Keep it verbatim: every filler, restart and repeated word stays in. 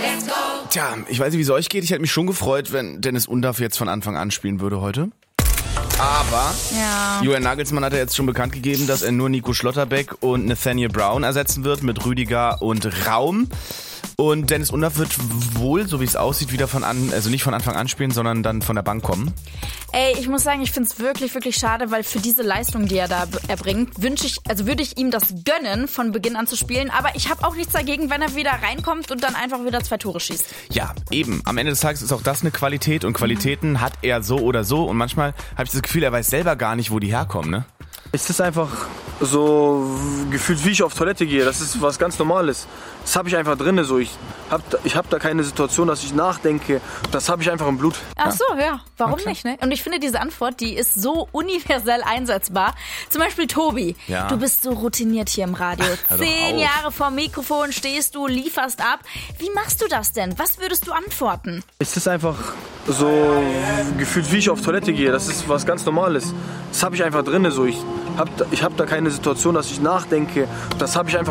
Tja, ich weiß nicht, wie es euch geht. Ich hätte mich schon gefreut, wenn Dennis Undaff jetzt von Anfang an spielen würde heute. Aber ja. Julian Nagelsmann hat ja jetzt schon bekannt gegeben, dass er nur Nico Schlotterbeck und Nathaniel Brown ersetzen wird mit Rüdiger und Raum. Und Dennis Undaff wird wohl, so wie es aussieht, wieder von an, also nicht von Anfang an spielen, sondern dann von der Bank kommen. Ey, ich muss sagen, ich find's wirklich, wirklich schade, weil für diese Leistung, die er da erbringt, wünsche ich, also würde ich ihm das gönnen, von Beginn an zu spielen. Aber ich habe auch nichts dagegen, wenn er wieder reinkommt und dann einfach wieder zwei Tore schießt. Ja, eben. Am Ende des Tages ist auch das eine Qualität und Qualitäten mhm. hat er so oder so. Und manchmal habe ich das Gefühl, er weiß selber gar nicht, wo die herkommen, ne? Es ist einfach so gefühlt, wie ich auf Toilette gehe. Das ist was ganz Normales. Das habe ich einfach drin. So. Ich habe ich hab da keine Situation, dass ich nachdenke. Das habe ich einfach im Blut. Ach so, ja. Warum okay. nicht? Ne? Und ich finde, diese Antwort, die ist so universell einsetzbar. Zum Beispiel Tobi. Ja. Du bist so routiniert hier im Radio. Ach, Zehn Jahre vorm Mikrofon stehst du, lieferst ab. Wie machst du das denn? Was würdest du antworten? Es ist einfach so gefühlt, wie ich auf Toilette gehe. Das ist was ganz Normales. Das habe ich einfach drin. So. Ich habe ich hab da keine Situation, dass ich nachdenke. Das habe ich einfach